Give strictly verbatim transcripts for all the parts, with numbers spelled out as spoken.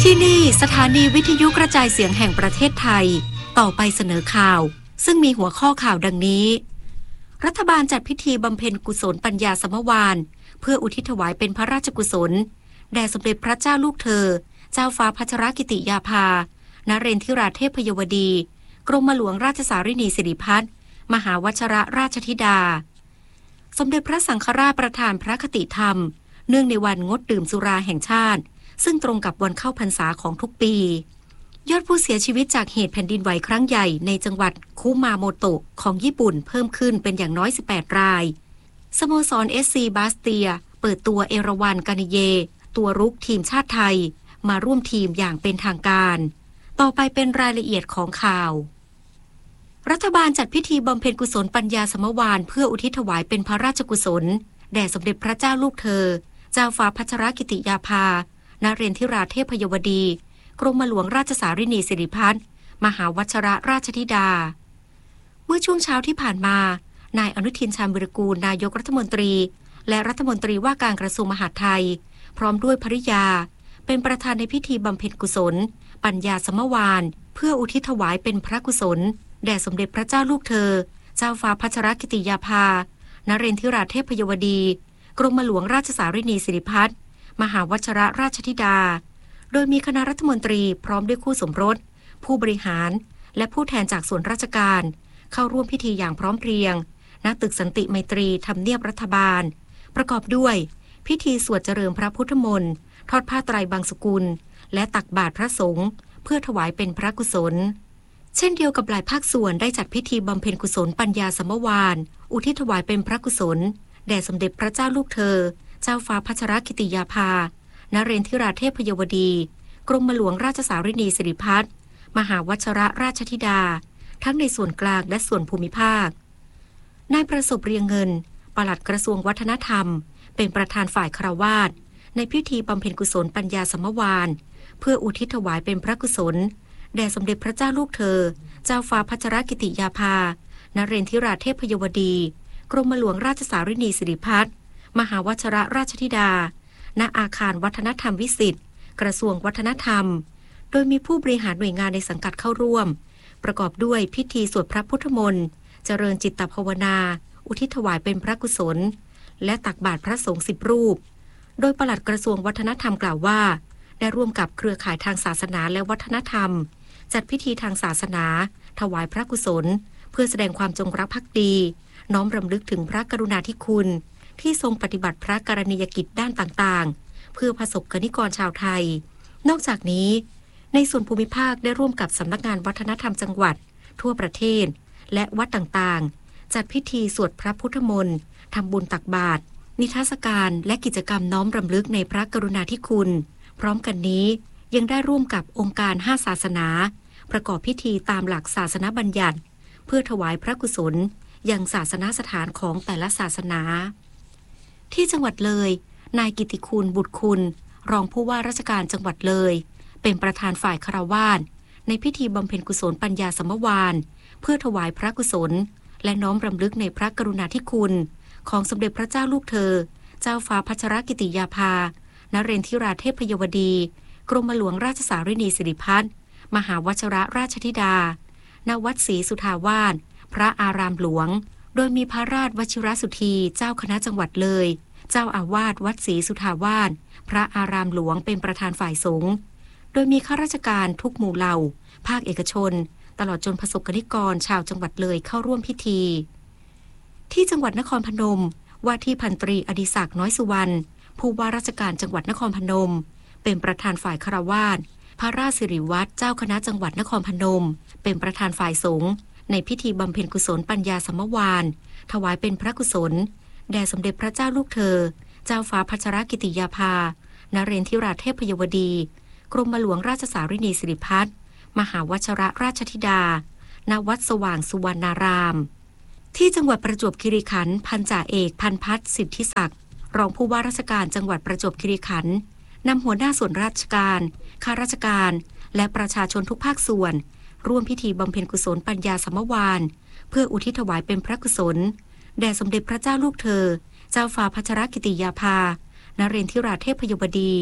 ที่นี่สถานีวิทยุกระจายเสียงแห่งประเทศไทยต่อไปเสนอข่าวซึ่งมีหัวข้อข่าวดังนี้รัฐบาลจัดพิธีบำเพ็ญกุศลปัญญาสมวานเพื่ออุทิศถวายเป็นพระราชกุศลแด่สมเด็จพระเจ้าลูกเธอเจ้าฟ้าพัชรกิติยาภานเรนทิราเทพยวดีกรมหลวงราชสารินีสิริพัฒน์มหาวชรราชธิดาสมเด็จพระสังฆราชประธานพระคติธรรมเนื่องในวันงดดื่มสุราแห่งชาติซึ่งตรงกับวันเข้าพรรษาของทุกปียอดผู้เสียชีวิตจากเหตุแผ่นดินไหวครั้งใหญ่ในจังหวัดคุมาโมโตะของญี่ปุ่นเพิ่มขึ้นเป็นอย่างน้อยสิบแปดรายสโมสร เอส ซี บาสเตียเปิดตัวเอราวันกานิเยตัวรุกทีมชาติไทยมาร่วมทีมอย่างเป็นทางการต่อไปเป็นรายละเอียดของข่าวรัฐบาลจัดพิธีบำเพ็ญกุศลปัญญาสมวานเพื่ออุทิศถวายเป็นพระราชกุศลแด่สมเด็จพระเจ้าลูกเธอเจ้าฟ้าพัชรกิติยาภานเรนทิราเทพยวดีกรมหลวงราชสารินีสิริพัฒน์มหาวชรราชธิดาเมื่อช่วงเช้าที่ผ่านมานายอนุทินชาญวิรากูลนายกรัฐมนตรีและรัฐมนตรีว่าการกระทรวงมหาดไทยพร้อมด้วยภริยาเป็นประธานในพิธีบำเพ็ญกุศลปัญญาสมวานเพื่ออุทิศถวายเป็นพระกุศลแด่สมเด็จพระเจ้าลูกเธอเจ้าฟ้าพัชรกิติยาภานเรนทิราเทพยวดีกรมหลวงราชสารินีสิริพัฒน์มหาวชรราชธิดาโดยมีคณะรัฐมนตรีพร้อมด้วยคู่สมรสผู้บริหารและผู้แทนจากส่วนราชการเข้าร่วมพิธีอย่างพร้อมเพรียงณตึกสันติไมตรีทำเนียบรัฐบาลประกอบด้วยพิธีสวดเจริญพระพุทธมนต์ทอดผ้าไตรบางสกุลและตักบาตรพระสงฆ์เพื่อถวายเป็นพระกุศลเช่นเดียวกับหลายภาคส่วนได้จัดพิธีบำเพ็ญกุศลปัญญาสมวานอุทิศถวายเป็นพระกุศลแด่สมเด็จพระเจ้าลูกเธอเจ้าฟ้าพัชรกิติยาภานเรนทิราเทพยวดีกรมหลวงราชสารินีสิริพัฒน์มหาวชรราชธิดาทั้งในส่วนกลางและส่วนภูมิภาคนายประสบเรียงเงินปลัดกระทรวงวัฒนธรรมเป็นประธานฝ่ายคฤหัสถ์ในพิธีบำเพ็ญกุศลปัญญาสมวานเพื่ออุทิศถวายเป็นพระกุศลแด่สมเด็จพระเจ้าลูกเธอเจ้าฟ้าพัชรกิติยาภานเรนทิราเทพยวดีกรมหลวงราชสารินีสิริพัฒน์มหาวชรราชธิดาณอาคารวัฒนธรรมวิสิตกระทรวงวัฒนธรรมโดยมีผู้บริหารหน่วยงานในสังกัดเข้าร่วมประกอบด้วยพิธีสวดพระพุทธมนต์เจริญจิตภาวนาอุทิศถวายเป็นพระกุศลและตักบาตรพระสงฆ์สิบรูปโดยปลัดกระทรวงวัฒนธรรมกล่าวว่าได้ร่วมกับเครือข่ายทางศาสนาและวัฒนธรรมจัดพิธีทางศาสนาถวายพระกุศลเพื่อแสดงความจงรักภักดีน้อมรำลึกถึงพระกรุณาธิคุณที่ทรงปฏิบัติพระกรณียกิจด้านต่างๆเพื่อประสบกนิกรชาวไทยนอกจากนี้ในส่วนภูมิภาคได้ร่วมกับสำนักงานวัฒนธรรมจังหวัดทั่วประเทศและวัดต่างๆจัดพิธีสวดพระพุทธมนต์ทำบุญตักบาตรนิทรรศการและกิจกรรมน้อมรำลึกในพระกรุณาธิคุณพร้อมกันนี้ยังได้ร่วมกับองค์การห้าศาสนาประกอบพิธีตามหลักศาสนบัญญัติเพื่อถวายพระกุศลยังศาสนสถานของแต่ละศาสนาที่จังหวัดเลยนายกิติคุณบุตรคุณรองผู้ว่าราชการจังหวัดเลยเป็นประธานฝ่ายคฤหัสถ์ในพิธีบำเพ็ญกุศลปัญญาสมวานเพื่อถวายพระกุศลและน้อมรำลึกในพระกรุณาธิคุณของสมเด็จพระเจ้าลูกเธอเจ้าฟ้าพัชรกิติยาภานเรนทิราเทพยวดีกรมหลวงราชสารินีสิริพัฒน์มหาวชรราชธิดาณวัดศรีสุทาวาสพระอารามหลวงโดยมีพระราชวชิรสุธีเจ้าคณะจังหวัดเลยเจ้าอาวาสวัดศรีสุทาวาสพระอารามหลวงเป็นประธานฝ่ายสงฆ์โดยมีข้าราชการทุกหมู่เหล่าภาคเอกชนตลอดจนประสบกนิกรชาวจังหวัดเลยเข้าร่วมพิธีที่จังหวัดนครพนมว่าที่พันตรีอดิศักดิ์น้อยสุวรรณผู้ว่าราชการจังหวัดนครพนมเป็นประธานฝ่ายคฤหัสถ์พระราชสิริวัฒน์เจ้าคณะจังหวัดนครพนมเป็นประธานฝ่ายสงฆ์ในพิธีบำเพ็ญกุศลปัญญาสมวานถวายเป็นพระกุศลแด่สมเด็จพระเจ้าลูกเธอเจ้าฟ้าพัชรกิติยาภานเรนทิราเทพยวดีกรมหลวงราชสารินีสิริพัฒน์มหาวชรราชธิดาณวัดสว่างสุวรรณารามที่จังหวัดประจวบคีรีขันธ์พันจ่าเอกพันพัฒน์สิทธิศักดิ์รองผู้ว่าราชการจังหวัดประจวบคีรีขันธ์นำหัวหน้าส่วนราชการข้าราชการและประชาชนทุกภาคส่วนร่วมพิธีบำเพ็ญกุศลปัญญาสมวานเพื่ออุทิศถวายเป็นพระกุศลแด่สมเด็จพระเจ้าลูกเธอเจ้าฟ้าพัชรกิติยาภานเรนทิราเทพยวดี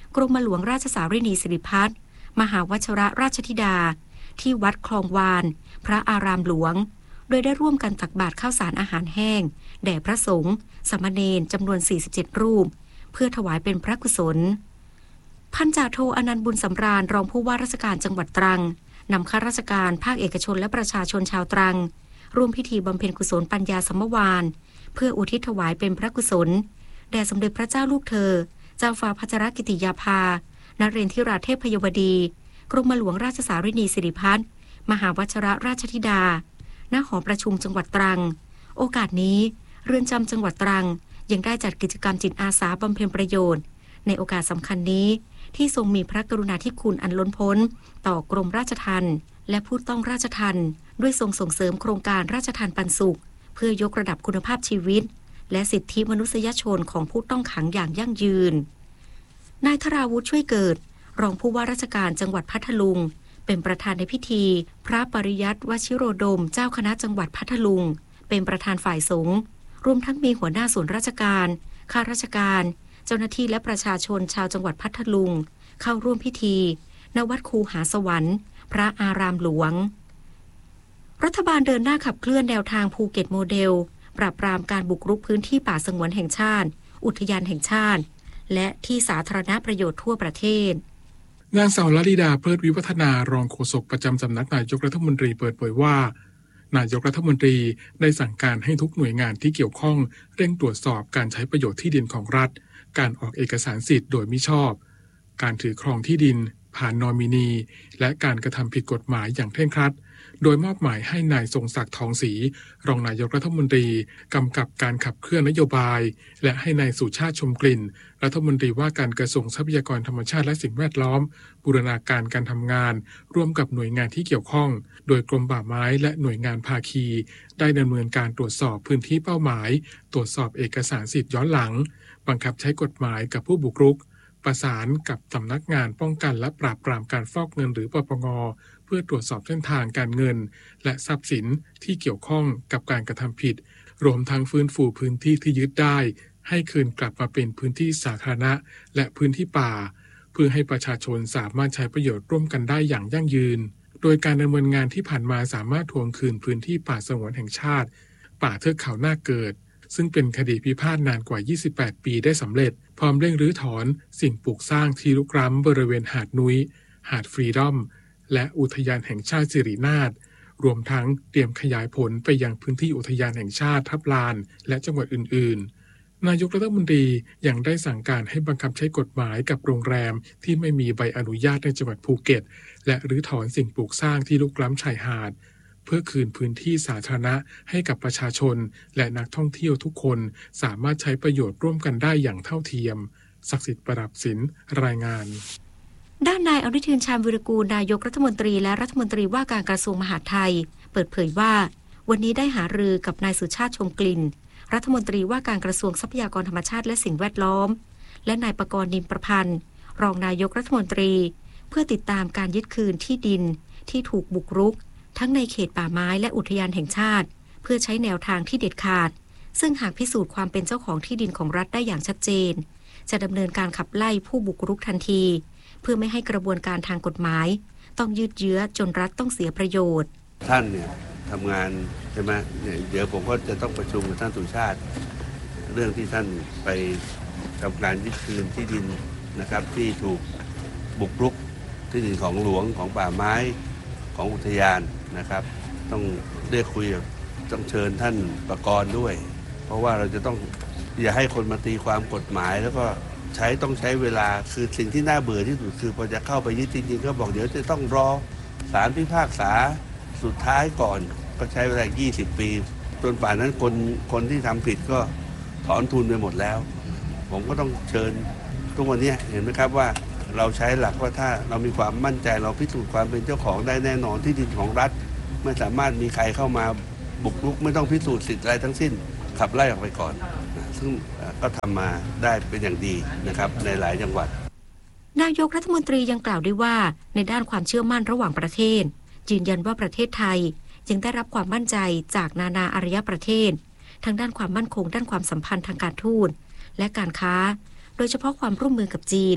กรมหลวงราชสารินีสิริพัฒน์มหาวชิรราชธิดาที่วัดคลองวานพระอารามหลวงโดยได้ร่วมกันตักบาตรข้าวสารอาหารแห้งแด่พระสงฆ์สามเณรจำนวนสี่สิบเจ็ดรูปเพื่อถวายเป็นพระกุศลพันจ่าโทอนันต์บุญสำราญรองผู้ว่าราชการจังหวัดตรังนำข้าราชการภาคเอกชนและประชาชนชาวตรังร่วมพิธีบำเพ็ญกุศลปัญญาสัมมวานเพื่ออุทิศถวายเป็นพระกุศลแด่สมเด็จพระเจ้าลูกเธอเจ้าฟ้าพัชรกิติยาภานเรนทิราเทพยวดีกรมหลวงราชสารินีสิริพัฒน์มหาวชิรราชธิดาณหอประชุมจังหวัดตรังโอกาสนี้เรือนจำจังหวัดตรังยังได้จัดกิจกรรมจิตอาสาบำเพ็ญประโยชน์ในโอกาสสำคัญนี้ที่ทรงมีพระกรุณาธิคุณอันล้นพ้นต่อกรมราชทัณฑ์และผู้ต้องราชทัณฑ์ด้วยทรงส่งเสริมโครงการราชทัณฑ์ปันสุขเพื่อยกระดับคุณภาพชีวิตและสิทธิมนุษยชนของผู้ต้องขังอย่างยั่งยืนนายธราวุฒิช่วยเกิดรองผู้ว่าราชการจังหวัดพัทลุงเป็นประธานในพิธีพระปริยัติวชิโรดมเจ้าคณะจังหวัดพัทลุงเป็นประธานฝ่ายสงฆ์รวมทั้งมีหัวหน้าส่วนราชการข้าราชการเจ้าหน้าที่และประชาชนชาวจังหวัดพัทลุงเข้าร่วมพิธีณวัดคูหาสวรรค์พระอารามหลวงรัฐบาลเดินหน้าขับเคลื่อนแนวทางภูเก็ตโมเดลปราบปรามการบุกรุกพื้นที่ป่าสงวนแห่งชาติอุทยานแห่งชาติและที่สาธารณประโยชน์ทั่วประเทศนางสาวลลิดาเพลิดวิวัฒนารองโฆษกประจำสำนักนายกรัฐมนตรีเปิดเผยว่านายกรัฐมนตรีได้สั่งการให้ทุกหน่วยงานที่เกี่ยวข้องเร่งตรวจสอบการใช้ประโยชน์ที่ดินของรัฐการออกเอกสารสิทธิ์โดยมิชอบการถือครองที่ดินผ่านนอมินีและการกระทำผิดกฎหมายอย่างเคร่งครัดโดยมอบหมายให้นายทรงศักดิ์ทองศรีรองนายกรัฐมนตรีกำกับการขับเคลื่อนนโยบายและให้นายสุชาติชมกลิ่นรัฐมนตรีว่าการกระทรวงทรัพยากรธรรมชาติและสิ่งแวดล้อมบูรณาการการทำงานร่วมกับหน่วยงานที่เกี่ยวข้องโดยกรมป่าไม้และหน่วยงานภาคีได้ดำเนินการตรวจสอบพื้นที่เป้าหมายตรวจสอบเอกสารสิทธิ์ย้อนหลังบังคับใช้กฎหมายกับผู้บุกรุกประสานกับสำนักงานป้องกันและปราบปรามการฟอกเงินหรือปปง.เพื่อตรวจสอบเส้นทางการเงินและทรัพย์สินที่เกี่ยวข้องกับการกระทำผิดรวมทั้งฟื้นฟูพื้นที่ที่ยึดได้ให้คืนกลับมาเป็นพื้นที่สาธารณะและพื้นที่ป่าเพื่อให้ประชาชนสามารถใช้ประโยชน์ร่วมกันได้อย่างยั่งยืนโดยการดำเนินงานที่ผ่านมาสามารถทวงคืนพื้นที่ป่าสงวนแห่งชาติป่าเทือกเขาหน้าเกิดซึ่งเป็นคดีพิพาทนานกว่ายี่สิบแปดปีได้สำเร็จพร้อมเร่งรื้อถอนสิ่งปลูกสร้างที่รุกล้ำบริเวณหาดนุ้ยหาดฟรีดอมและอุทยานแห่งชาติสิรินาถรวมทั้งเตรียมขยายผลไปยังพื้นที่อุทยานแห่งชาติทับลานและจังหวัดอื่นๆนายกรัฐมนตรียังได้สั่งการให้บังคับใช้กฎหมายกับโรงแรมที่ไม่มีใบอนุญาตในจังหวัดภูเก็ตและรื้อถอนสิ่งปลูกสร้างที่รุกล้ำชายหาดเพื่อคืนพื้นที่สาธารณะให้กับประชาชนและนักท่องเที่ยวทุกคนสามารถใช้ประโยชน์ร่วมกันได้อย่างเท่าเทียมศักดิ์สิทธิ์ประดับศิลป์รายงานด้านนายอนุทินชาญวิรากูลนายกรัฐมนตรีและรัฐมนตรีว่าการกระทรวงมหาดไทยเปิดเผยว่าวันนี้ได้หารือกับนายสุชาติชมกลิ่นรัฐมนตรีว่าการกระทรวงทรัพยากรธรรมชาติและสิ่งแวดล้อมและนายประกรณ์นิมประพันธ์รองนายกรัฐมนตรีเพื่อติดตามการยึดคืนที่ดินที่ถูกบุกรุกทั้งในเขตป่าไม้และอุทยานแห่งชาติเพื่อใช้แนวทางที่เด็ดขาดซึ่งหากพิสูจน์ความเป็นเจ้าของที่ดินของรัฐได้อย่างชัดเจนจะดำเนินการขับไล่ผู้บุกรุกทันทีเพื่อไม่ให้กระบวนการทางกฎหมายต้องยืดเยื้อจนรัฐต้องเสียประโยชน์ท่านเนี่ยทำงานใช่ไหมเนี่ยเดี๋ยวผมก็จะต้องประชุมกับท่านสุชาติเรื่องที่ท่านไปทำการยึดคืนที่ดินนะครับที่ถูกบุกรุกที่ดินของหลวงของป่าไม้ของอุทยานนะครับต้องเรียกคุยต้องเชิญท่านประกรณ์ด้วยเพราะว่าเราจะต้องอย่าให้คนมาตีความกฎหมายแล้วก็ใช้ต้องใช้เวลาคือสิ่งที่น่าเบื่อที่สุดคือพอจะเข้าไปยึดจริงๆก็บอกเดี๋ยวจะต้องรอศาลพิพากษาสุดท้ายก่อนก็ใช้เวลายี่สิบปีจนป่านนั้นคนคนที่ทำผิดก็ถอนทุนไปหมดแล้วผมก็ต้องเชิญทุกวันนี้เห็นไหมครับว่าเราใช้หลักว่าถ้าเรามีความมั่นใจเราพิสูจน์ความเป็นเจ้าของได้แน่นอนที่ดินของรัฐไม่สามารถมีใครเข้ามาบุกรุกไม่ต้องพิสูจน์สิทธิ์อะไรทั้งสิ้นขับไล่ออกไปก่อนซึ่งก็ทำมาได้เป็นอย่างดีนะครับในหลายจังหวัดนายกรัฐมนตรียังกล่าวด้วยว่าในด้านความเชื่อมั่นระหว่างประเทศยืนยันว่าประเทศไทยยังได้รับความมั่นใจจากนานาอารยประเทศทั้งด้านความมั่นคงด้านความสัมพันธ์ทางการทูตและการค้าโดยเฉพาะความร่วมมือกับจีน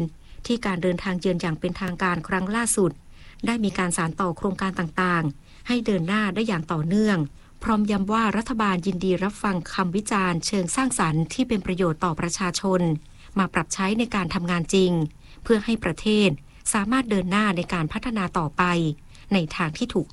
ที่การเดินทางเยือนอย่างเป็นทางการครั้งล่าสุดได้มีการสานต่อโครงการต่างๆให้เดินหน้าได้อย่างต่อเนื่องพร้อมย้ำว่ารัฐบาลยินดีรับฟังคำวิจารณ์เชิงสร้างสรรค์ที่เป็นประโยชน์ต่อประชาชนมาปรับใช้ในการทำงานจริงเพื่อให้ประเทศสามารถเดินหน้าในการพัฒนาต่อไปในทางที่ถูก